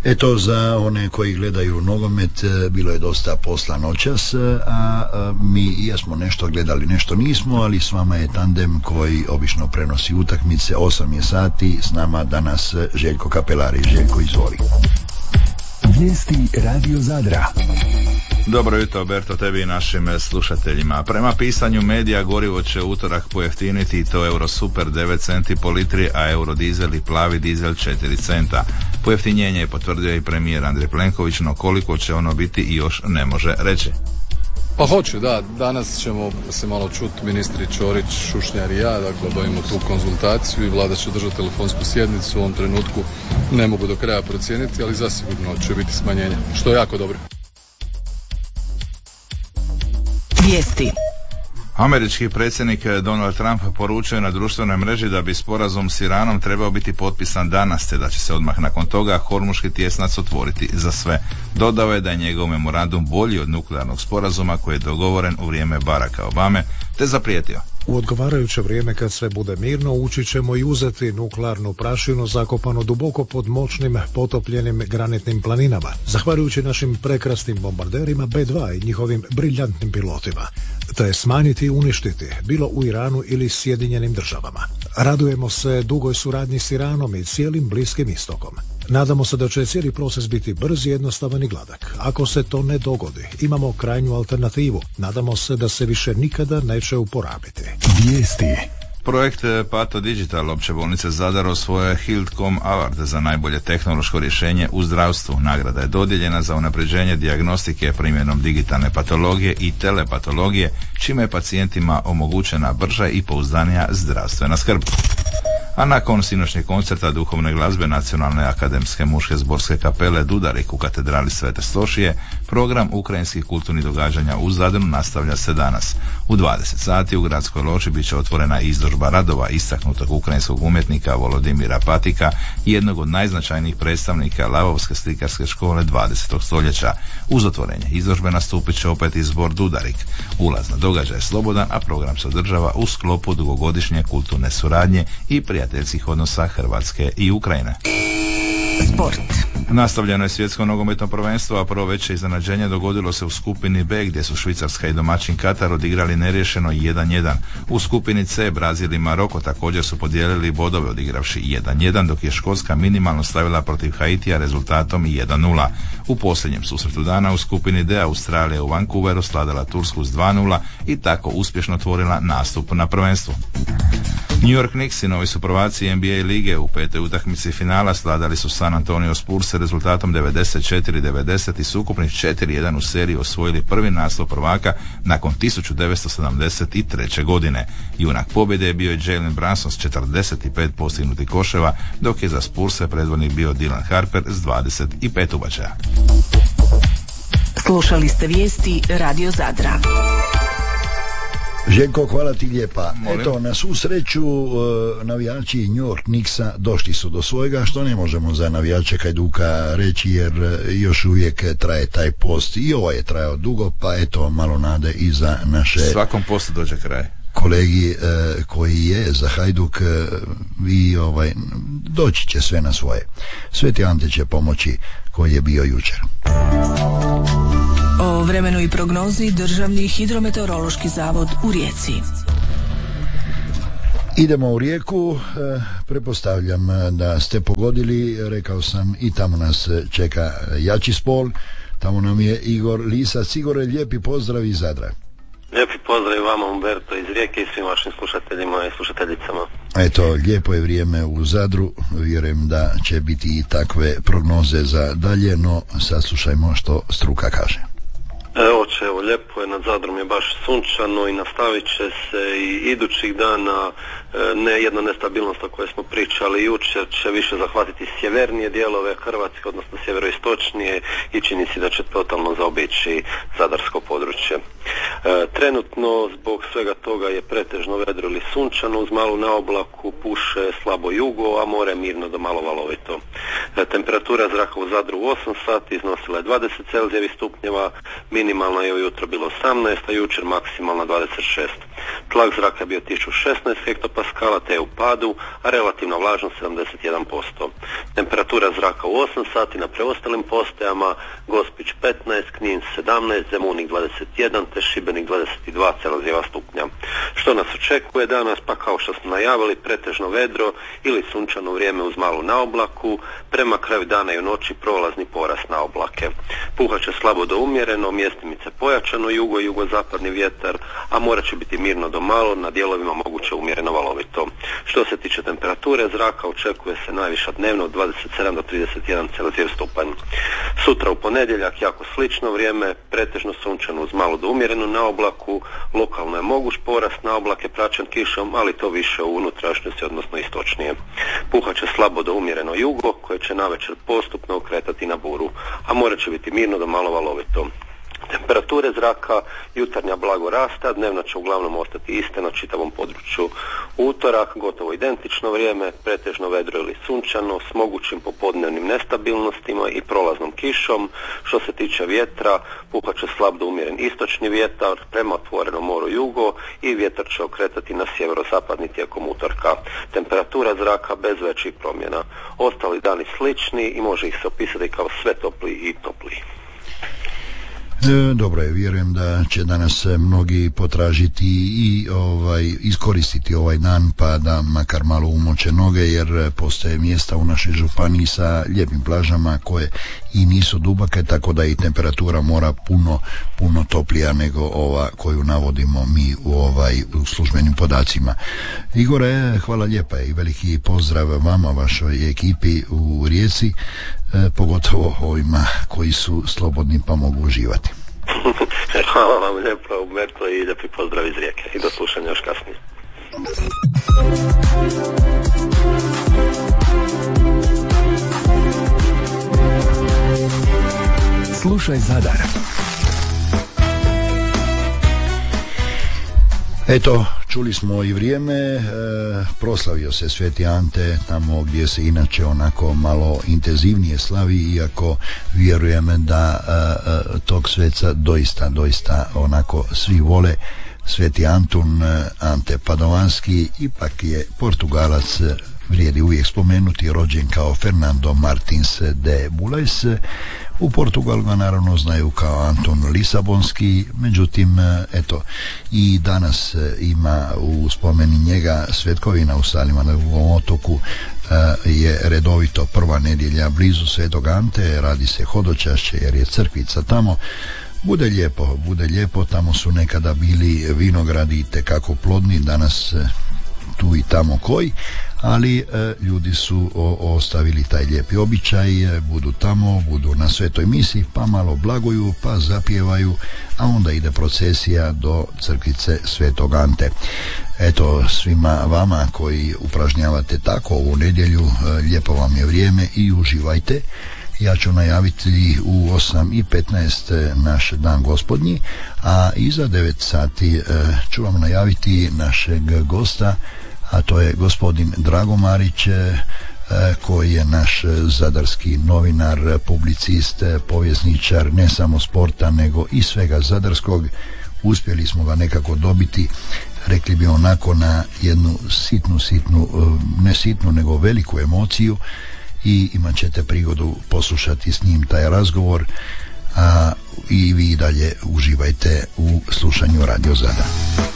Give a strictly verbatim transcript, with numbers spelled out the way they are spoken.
Eto, za one koji gledaju nogomet, bilo je dosta posla noćas, a, a mi jesmo nešto gledali, nešto nismo, ali s vama je tandem koji obično prenosi utakmice. Osam je sati, s nama danas Željko Kapelari. Željko, izvoli. Vijesti Radio Zadra. Dobro jutro, Berto, tebi i našim slušateljima. Prema pisanju medija, gorivo će utorak pojeftiniti, i to Eurosuper devet centi po litri, a Eurodizel i plavi dizel četiri centa. Pojeftinjenje je potvrdio i premijer Andrej Plenković, no koliko će ono biti i još ne može reći. Pa hoće, da. Danas ćemo se malo čuti, ministri Ćorić, Šušnjar i ja, dakle obavimo tu konzultaciju i vlada će držati telefonsku sjednicu. U ovom trenutku ne mogu do kraja procijeniti, ali zasigurno će biti smanjenje, što je jako dobro. Vijesti. Američki predsjednik Donald Trump poručio na društvenoj mreži da bi sporazum s Iranom trebao biti potpisan danas, te da će se odmah nakon toga Hormuški tjesnac otvoriti za sve. Dodao je da je njegov memorandum bolji od nuklearnog sporazuma koji je dogovoren u vrijeme Baracka Obame, te zaprijetio: u odgovarajuće vrijeme, kad sve bude mirno, ući ćemo i uzeti nuklearnu prašinu zakopanu duboko pod moćnim potopljenim granitnim planinama, zahvaljujući našim prekrasnim bombarderima be dva i njihovim briljantnim pilotima, te smanjiti i uništiti, bilo u Iranu ili Sjedinjenim državama. Radujemo se dugoj suradnji s Iranom i cijelim Bliskim istokom. Nadamo se da će cijeli proces biti brz, jednostavan i gladak. Ako se to ne dogodi, imamo krajnju alternativu. Nadamo se da se više nikada neće uporabiti. Vijesti. Projekt Pato Digital opće bolnice Zadar osvojio je Hildcom Award za najbolje tehnološko rješenje u zdravstvu. Nagrada je dodijeljena za unapređenje dijagnostike primjenom digitalne patologije i telepatologije, čime je pacijentima omogućena brža i pouzdanija zdravstvena skrb. A nakon sinoćnjeg koncerta duhovne glazbe Nacionalne akademske muške zborske kapele Dudarik u katedrali Svete Stošije, program ukrajinskih kulturnih događanja u Zadru nastavlja se danas. U dvadeset sati u gradskoj loži bit će otvorena izložba radova istaknutog ukrajinskog umjetnika Volodimira Patika, jednog od najznačajnijih predstavnika lavovske slikarske škole dvadesetog stoljeća. Uz otvorenje izložbe nastupit će opet i zbor Dudarik. Ulaz na događaj je slobodan, a program se održava u sklopu dugogodišnje kulturne suradnje i prijateljskih odnosa Hrvatske i Ukrajine. Sport. Nastavljeno je svjetsko nogometno prvenstvo, a prvo veće iznenađenje dogodilo se u skupini B, gdje su Švicarska i domaćin Katar odigrali neriješeno jedan jedan. U skupini C Brazil i Maroko također su podijelili bodove odigravši jedan jedan, dok je Škotska minimalno stavila protiv Haitija rezultatom jedan nula. U posljednjem susretu dana u skupini D Australija u Vancouveru sladala Tursku s dva nula i tako uspješno otvorila nastup na prvenstvu. New York Knicksi, novi su prvaci N B A lige, u petoj utakmici finala sladali su San Antonio Spurs rezultatom devedeset četiri devedeset i s ukupnih četiri jedan u seriji osvojili prvi naslov prvaka nakon tisuću devetsto sedamdeset treće. godine. Junak pobjede je bio i Jalen Brunson s četrdeset pet postignutih koševa, dok je za Spurse predvodnik bio Dylan Harper s dvadeset pet ubačaja. Slušali ste vijesti Radio Zadra. Željko, hvala ti lijepa. Molim. Eto, na svu sreću navijači New York Knicksa došli su do svojega, što ne možemo za navijače Hajduka reći, jer još uvijek traje taj post. I ovo je trajao dugo, pa eto, malo nade i za naše... Svakom postu dođe kraj. Kolegi e, koji je za Hajduk e, i ovaj, doći će sve na svoje. Sveti Ante će pomoći koji je bio jučer. O vremenu i prognozi Državni hidrometeorološki zavod u Rijeci. Idemo u Rijeku, e, pretpostavljam da ste pogodili, rekao sam, i tamo nas čeka jači spol, tamo nam je Igor Lisac. Igor, lijepi pozdrav iz Zadra. Lijepi pozdrav vama, Umberto, iz Rijeke i svim vašim slušateljima i slušateljicama. Eto, lijepo je vrijeme u Zadru, vjerujem da će biti i takve prognoze za dalje, no saslušajmo što struka kaže. Evo će, evo, lijepo je, nad Zadrom je baš sunčano i nastavit će se i idućih dana. Ne, jedna nestabilnost o kojoj smo pričali jučer će više zahvatiti sjevernije dijelove Hrvatske, odnosno sjeveroistočnije, i čini se da će totalno zaobići zadarsko područje. E, trenutno zbog svega toga je pretežno vedro ili sunčano, uz malu naoblaku, puše slabo jugo, a more mirno do malo valovito. E, temperatura zraka u Zadru u osam sati iznosila je dvadeset Celzijevih stupnjeva, minimalna je ujutro bilo bila osamnaest, a jučer maksimalna dvadeset šest. Tlak zraka je bio tisuću šesnaest hektopaskala te je u padu, a relativna vlažnost sedamdeset jedan posto. Temperatura zraka u osam sati na preostalim postajama: Gospić petnaest, Knin sedamnaest, Zemunik dvadeset jedan te Šibenik dvadeset dva Celzijeva stupnja. Što nas očekuje danas? Pa kao što smo najavili, pretežno vedro ili sunčano vrijeme uz malu naoblaku, prema kraju dana i u noći prolazni porast na oblake. Puhat će slabo do umjereno, mjestimice pojačano jugo i jugozapadni vjetar, a more će biti mirno do malo, na dijelovima moguće umjereno valovito. Što se tiče temperature zraka, očekuje se najviša dnevno od dvadeset sedam do trideset jedan Celzijev stupanj. Sutra u ponedjeljak jako slično vrijeme, pretežno sunčano uz malo do umjereno na oblaku, lokalno je moguć porast na oblake praćen kišom, ali to više u unutrašnjosti, odnosno istočnije. Puhat će slabo do umjereno jugo, koje će navečer postupno okretati na buru, a more će biti mirno do malo valovito. Temperature zraka jutarnja blago rasta, dnevno će uglavnom ostati iste na čitavom području. Utorak gotovo identično vrijeme, pretežno vedro ili sunčano s mogućim popodnevnim nestabilnostima i prolaznom kišom. Što se tiče vjetra, puhat će slab do umjeren istočni vjetar prema otvorenom moru jugo i vjetar će okretati na sjeverozapadni tijekom utorka. Temperatura zraka bez većih promjena. Ostali dani slični i može ih se opisati kao sve topli i topli. E, dobro je, vjerujem da će danas mnogi potražiti i ovaj iskoristiti ovaj dan pa da makar malo umoče noge, jer postoje mjesta u našoj županiji sa lijepim plažama koje i nisu duboke, tako da i temperatura mora puno, puno toplija nego ova koju navodimo mi u, ovaj, u službenim podacima. Igore, hvala lijepa i veliki pozdrav vama, vašoj ekipi u Rijeci, e, pogotovo ovima koji su slobodni pa mogu uživati. Hvala vam lijepo, Umberto, i lijepi pozdrav iz Rijeke i do slušanja još kasnije. Slušaj Zadar. Eto, čuli smo i vrijeme, e, proslavio se Sveti Ante tamo gdje se inače onako malo intenzivnije slavi, iako vjerujem da e, tog sveca doista, doista onako svi vole. Sveti Antun, Ante Padovanski, ipak je Portugalac, vrijedi uvijek spomenuti, rođen kao Fernando Martins de Bulais. U Portugalu ga naravno znaju kao Anton Lisabonski, međutim, eto, i danas ima u spomeni njega svetkovina u Salimonovom otoku, je redovito prva nedjelja blizu Svetog Ante, radi se hodočašće jer je crkvica tamo. Bude lijepo, bude lijepo, tamo su nekada bili vinogradi tekako plodni, danas tu i tamo koji, ali e, ljudi su o, ostavili taj lijepi običaj, e, budu tamo, budu na svetoj misi, pa malo blaguju, pa zapjevaju, a onda ide procesija do crkvice Svetog Ante. Eto, svima vama koji upražnjavate tako ovu nedjelju, e, lijepo vam je vrijeme i uživajte. Ja ću najaviti u osam i petnaest naš dan gospodnji, a iza devet sati ću vam najaviti našeg gosta, a to je gospodin Drago Marić, koji je naš zadarski novinar, publicist, povjesničar ne samo sporta nego i svega zadarskog. Uspjeli smo ga nekako dobiti, rekli bi onako, na jednu sitnu, sitnu, ne sitnu nego veliku emociju, i imat ćete prigodu poslušati s njim taj razgovor, a i vi dalje uživajte u slušanju Radio Zadar.